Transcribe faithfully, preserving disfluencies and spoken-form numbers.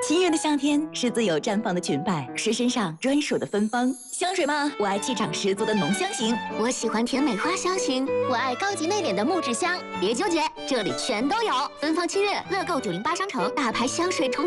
七月的夏天是自由绽放的裙摆，是身上专属的芬芳。香水吗？我爱气场十足的浓香型， 我喜欢甜美花香型，我爱高级内敛的木质香。别纠结，这里全都有。芬芳七月乐购九零八商城大牌香水重。